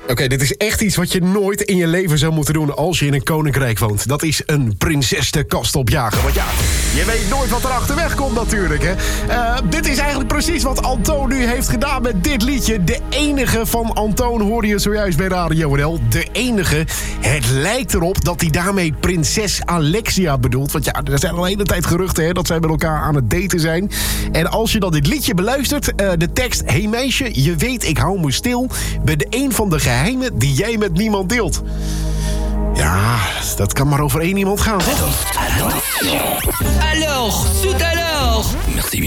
Oké, dit is echt iets wat je nooit in je leven zou moeten doen als je in een koninkrijk woont. Dat is een prinses de kast opjagen. Want ja, je weet nooit wat er achterweg komt natuurlijk, hè. Dit is eigenlijk precies wat Antoon nu heeft gedaan met dit liedje. De enige van Antoon hoorde je zojuist bij Radio NL. De enige. Het lijkt erop dat hij daarmee prinses Alexia bedoelt. Want ja, er zijn al een hele tijd geruchten, hè, dat zij met elkaar aan het daten zijn. En als je dan dit liedje beluistert, de tekst... Hey meisje, je weet ik hou me stil. Ben de een van de geheimen die jij met niemand deelt. Ja, dat kan maar over één iemand gaan, toch? Alors, tout à l'heure. Merci.